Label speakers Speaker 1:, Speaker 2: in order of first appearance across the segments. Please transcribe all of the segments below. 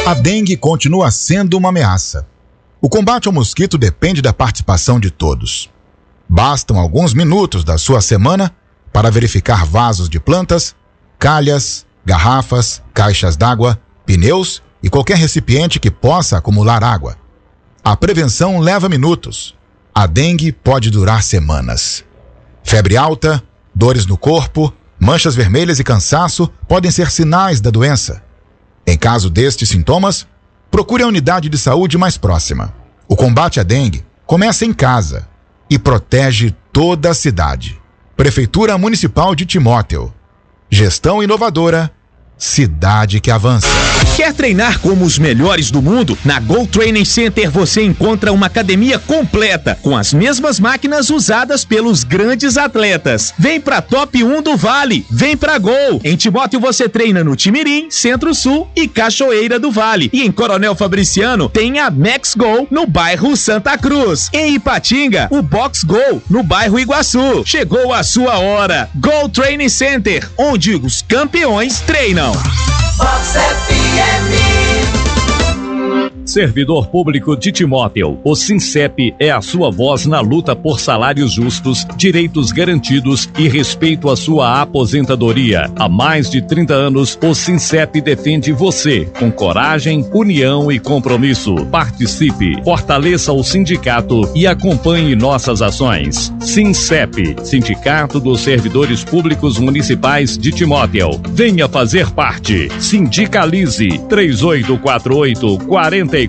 Speaker 1: A dengue continua sendo uma ameaça. O combate ao mosquito depende da participação de todos. Bastam alguns minutos da sua semana para verificar vasos de plantas, calhas, garrafas, caixas d'água, pneus e qualquer recipiente que possa acumular água. A prevenção leva minutos. A dengue pode durar semanas. Febre alta, dores no corpo, manchas vermelhas e cansaço podem ser sinais da doença. Em caso destes sintomas, procure a unidade de saúde mais próxima. O combate à dengue começa em casa e protege toda a cidade. Prefeitura Municipal de Timóteo. Gestão inovadora, cidade que avança.
Speaker 2: Quer treinar como os melhores do mundo? Na Go Training Center você encontra uma academia completa, com as mesmas máquinas usadas pelos grandes atletas. Vem pra Top 1 do Vale, vem pra Go. Em Timóteo você treina no Timirim, Centro-Sul e Cachoeira do Vale. E em Coronel Fabriciano tem a Max Go no bairro Santa Cruz. Em Ipatinga, o Box Go no bairro Iguaçu. Chegou a sua hora. Go Training Center, onde os campeões treinam.
Speaker 3: Vox FM.
Speaker 4: Servidor Público de Timóteo, o SINCEP é a sua voz na luta por salários justos, direitos garantidos e respeito à sua aposentadoria. Há mais de 30 anos, o SINCEP defende você, com coragem, união e compromisso. Participe, fortaleça o sindicato e acompanhe nossas ações. SINCEP, Sindicato dos Servidores Públicos Municipais de Timóteo. Venha fazer parte. Sindicalize 3848-4436.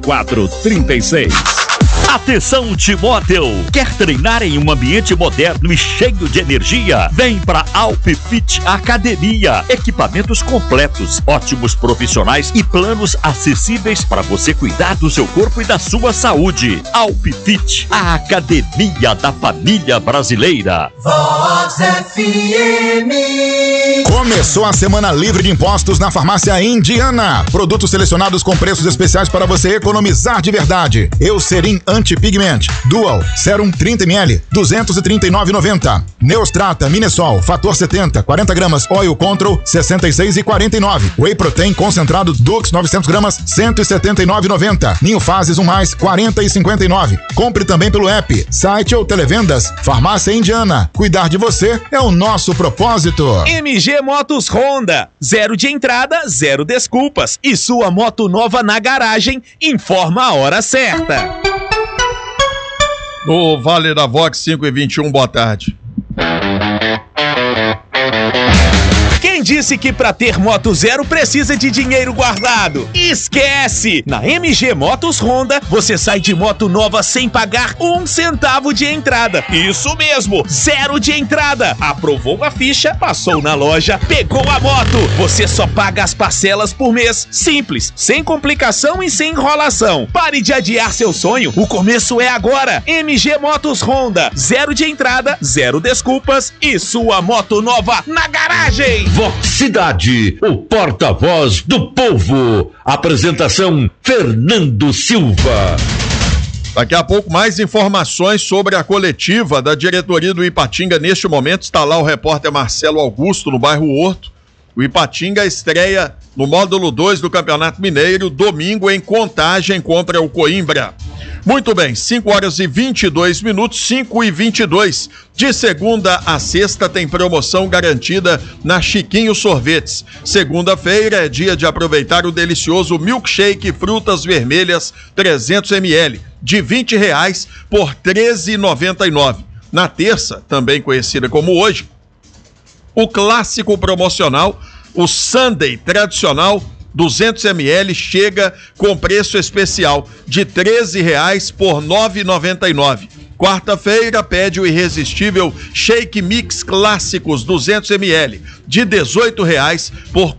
Speaker 5: Atenção, Timóteo! Quer treinar em um ambiente moderno e cheio de energia? Vem para Alpfit Academia. Equipamentos completos, ótimos profissionais e planos acessíveis para você cuidar do seu corpo e da sua saúde. Alpfit, a academia da família brasileira.
Speaker 3: Vox FM.
Speaker 1: Começou a semana livre de impostos na Farmácia Indiana. Produtos selecionados com preços especiais para você economizar de verdade. Eucerin Anti-Pigment Dual Serum 30ml, 239,90. Neostrata Minesol Fator 70, 40 gramas. Oil Control, 66,49. Whey Protein Concentrado Dux 900 gramas, 179,90. Ninho Fases 1+, 40,59. Compre também pelo app, site ou televendas. Farmácia Indiana. Cuidar de você é o nosso propósito.
Speaker 2: MG Motos Honda. 0 de entrada, 0 desculpas. E sua moto nova na garagem informa a hora certa.
Speaker 6: No Vale da Vox 5h21, boa tarde.
Speaker 2: Quem disse que pra ter moto zero precisa de dinheiro guardado? Esquece! Na MG Motos Honda, você sai de moto nova sem pagar 1 centavo de entrada. Isso mesmo, 0 de entrada. Aprovou a ficha, passou na loja, pegou a moto. Você só paga as parcelas por mês. Simples, sem complicação e sem enrolação. Pare de adiar seu sonho, o começo é agora. MG Motos Honda, 0 de entrada, 0 desculpas e sua moto nova na garagem.
Speaker 7: Vox Cidade, o porta-voz do povo. Apresentação Fernando Silva.
Speaker 6: Daqui a pouco mais informações sobre a coletiva da diretoria do Ipatinga. Neste momento está lá o repórter Marcelo Augusto no bairro Horto. O Ipatinga estreia no módulo 2 do Campeonato Mineiro, domingo em Contagem contra o Coimbra. Muito bem, 5h22, 5h22. De segunda a sexta tem promoção garantida na Chiquinho Sorvetes. Segunda-feira é dia de aproveitar o delicioso milkshake frutas vermelhas 300ml, de R$20 por R$13,99. Na terça, também conhecida como hoje, o clássico promocional, o Sundae tradicional 200ml, chega com preço especial de R$13 por R$9,99. Quarta-feira pede o irresistível Shake Mix Clássicos 200ml, de R$18 por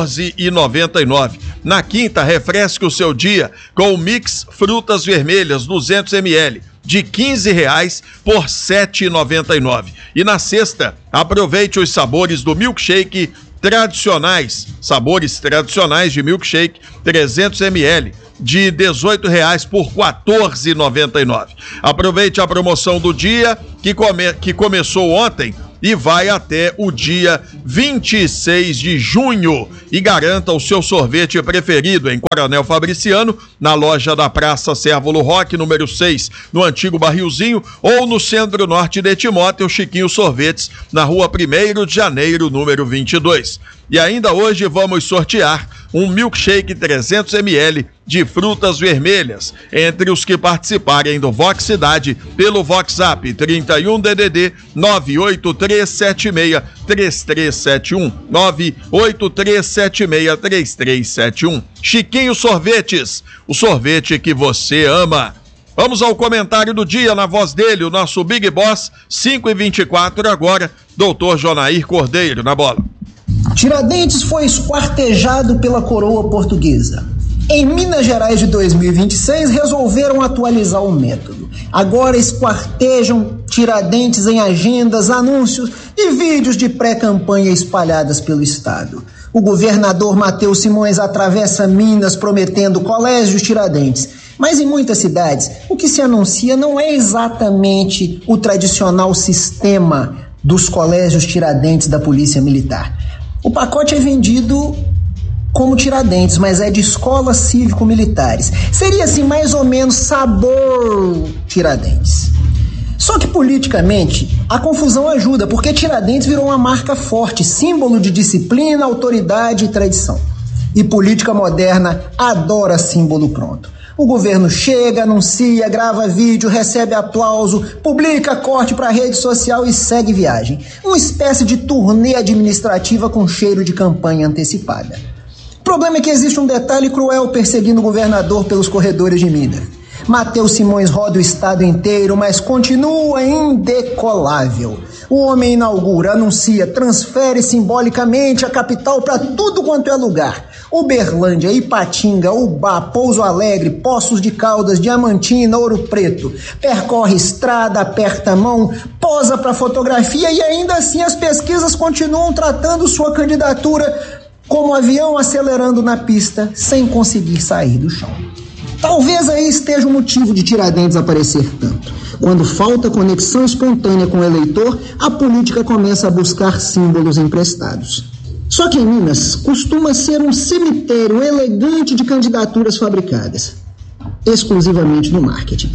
Speaker 6: R$14,99. Na quinta, refresque o seu dia com o Mix Frutas Vermelhas 200ml, de R$15 por R$7,99. E na sexta, aproveite os sabores do milkshake tradicionais, sabores tradicionais de milkshake 300ml, de R$18 por R$14,99. Aproveite a promoção do dia que começou ontem e vai até o dia 26 de junho. E garanta o seu sorvete preferido em Coronel Fabriciano, na loja da Praça Cérvulo Roque, número 6, no antigo Barrilzinho, ou no Centro-Norte de Timóteo, Chiquinho Sorvetes, na rua 1º de janeiro, número 22. E ainda hoje vamos sortear um milkshake 300ml de frutas vermelhas entre os que participarem do Vox Cidade pelo WhatsApp 31DDD 983763371 983763371. Chiquinho Sorvetes, o sorvete que você ama. Vamos ao comentário do dia na voz dele, o nosso Big Boss, 5h24 agora, Dr. Jonair Cordeiro, na bola.
Speaker 8: Tiradentes foi esquartejado pela coroa portuguesa. Em Minas Gerais de 2026, resolveram atualizar o método. Agora esquartejam Tiradentes em agendas, anúncios e vídeos de pré-campanha espalhadas pelo estado. O governador Matheus Simões atravessa Minas prometendo colégios Tiradentes. Mas em muitas cidades, o que se anuncia não é exatamente o tradicional sistema dos colégios Tiradentes da Polícia Militar. O pacote é vendido como Tiradentes, mas é de escolas cívico-militares. Seria assim mais ou menos sabor Tiradentes. Só que politicamente a confusão ajuda, porque Tiradentes virou uma marca forte, símbolo de disciplina, autoridade e tradição. E política moderna adora símbolo pronto. O governo chega, anuncia, grava vídeo, recebe aplauso, publica corte para rede social e segue viagem. Uma espécie de turnê administrativa com cheiro de campanha antecipada. O problema é que existe um detalhe cruel perseguindo o governador pelos corredores de Minas. Matheus Simões roda o estado inteiro, mas continua indecolável. O homem inaugura, anuncia, transfere simbolicamente a capital para tudo quanto é lugar. Uberlândia, Ipatinga, Ubá, Pouso Alegre, Poços de Caldas, Diamantina, Ouro Preto. Percorre estrada, aperta a mão, posa para fotografia e ainda assim as pesquisas continuam tratando sua candidatura como avião acelerando na pista sem conseguir sair do chão. Talvez aí esteja o motivo de Tiradentes aparecer tanto. Quando falta conexão espontânea com o eleitor, a política começa a buscar símbolos emprestados. Só que em Minas costuma ser um cemitério elegante de candidaturas fabricadas, exclusivamente no marketing.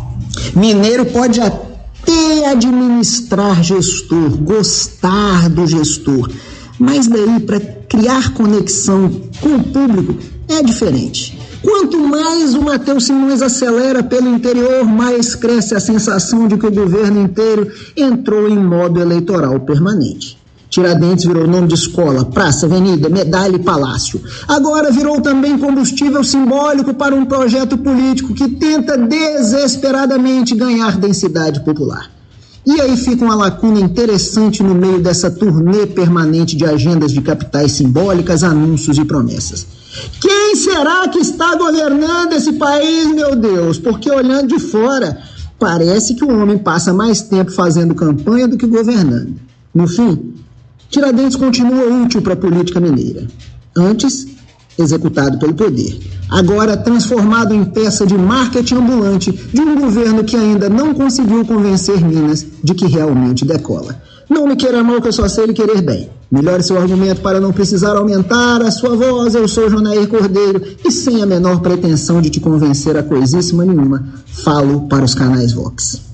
Speaker 8: Mineiro pode até administrar gestor, gostar do gestor, mas daí para criar conexão com o público é diferente. Quanto mais o Matheus Simões acelera pelo interior, mais cresce a sensação de que o governo inteiro entrou em modo eleitoral permanente. Tiradentes virou nome de escola, praça, avenida, medalha e palácio. Agora virou também combustível simbólico para um projeto político que tenta desesperadamente ganhar densidade popular. E aí fica uma lacuna interessante no meio dessa turnê permanente de agendas de capitais simbólicas, anúncios e promessas. Quem será que está governando esse país, meu Deus? Porque olhando de fora, parece que o homem passa mais tempo fazendo campanha do que governando. No fim, Tiradentes continua útil para a política mineira. Antes, executado pelo poder. Agora, transformado em peça de marketing ambulante de um governo que ainda não conseguiu convencer Minas de que realmente decola. Não me queira mal, que eu só sei lhe querer bem. Melhore seu argumento para não precisar aumentar a sua voz. Eu sou Jonair Cordeiro e, sem a menor pretensão de te convencer a coisíssima nenhuma, falo para os canais Vox.